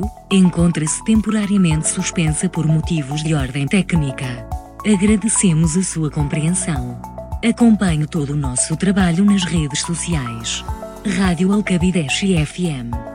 rádio, encontra-se temporariamente suspensa por motivos de ordem técnica. Agradecemos a sua compreensão. Acompanhe todo o nosso trabalho nas redes sociais. Rádio Alcabideche FM.